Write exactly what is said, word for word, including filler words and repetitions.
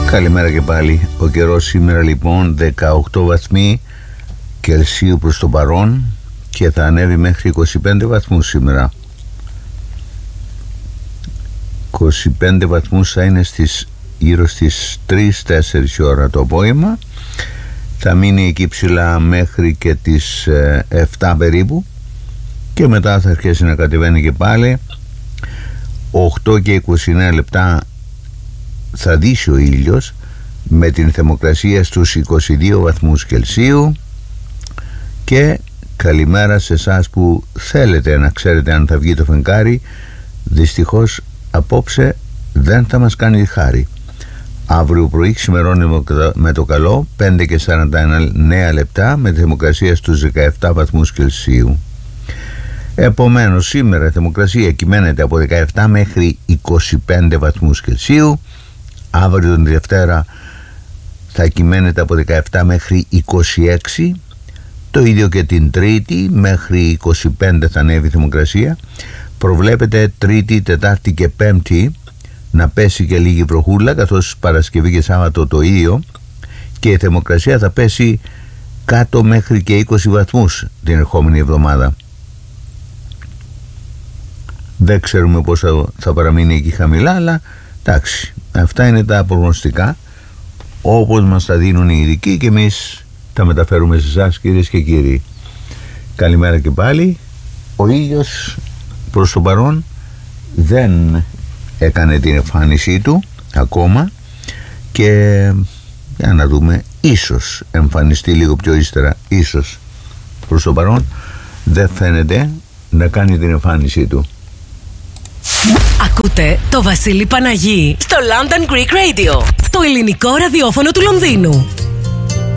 Καλημέρα και πάλι. Ο καιρός σήμερα λοιπόν δεκαοκτώ βαθμοί Κελσίου προς το παρόν και θα ανέβει μέχρι είκοσι πέντε βαθμούς σήμερα. είκοσι πέντε βαθμούς θα είναι στις, γύρω στις τρεις τέσσερις ώρα το απόγευμα. Θα μείνει εκεί ψηλά μέχρι και τις ε, επτά περίπου και μετά θα αρχίσει να κατεβαίνει και πάλι. Οκτώ και είκοσι εννέα λεπτά θα δύσει ο ήλιος με την θερμοκρασία στους είκοσι δύο βαθμούς Κελσίου. Και καλημέρα σε εσάς που θέλετε να ξέρετε αν θα βγει το φεγγάρι. Δυστυχώς απόψε δεν θα μας κάνει χάρη. Αύριο πρωί ξημερώνει με το καλό, πέντε και σαράντα εννέα λεπτά με θερμοκρασία στους δεκαεπτά βαθμούς Κελσίου. Επομένως σήμερα η θερμοκρασία κυμαίνεται από δεκαεπτά μέχρι είκοσι πέντε βαθμούς Κελσίου. Αύριο την Δευτέρα θα κυμαίνεται από δεκαεπτά μέχρι είκοσι έξι. Το ίδιο και την Τρίτη, μέχρι είκοσι πέντε θα ανέβει η θερμοκρασία. Προβλέπεται Τρίτη, Τετάρτη και Πέμπτη να πέσει και λίγη βροχούλα, καθώς Παρασκευή και Σάββατο το ίδιο, και η θερμοκρασία θα πέσει κάτω μέχρι και είκοσι βαθμούς την ερχόμενη εβδομάδα. Δεν ξέρουμε πώς θα, θα παραμείνει εκεί χαμηλά, αλλά εντάξει, αυτά είναι τα προγνωστικά όπως μας τα δίνουν οι ειδικοί και εμείς τα μεταφέρουμε σε εσάς, κυρίες και κύριοι. Καλημέρα και πάλι. Ο ήλιος προς το παρόν δεν έκανε την εμφάνισή του ακόμα και για να δούμε, ίσως εμφανιστεί λίγο πιο ύστερα, ίσως. Προς το παρόν δεν φαίνεται να κάνει την εμφάνισή του. Ακούτε το Βασίλη Παναγί στο London Greek Radio, το ελληνικό ραδιόφωνο του Λονδίνου.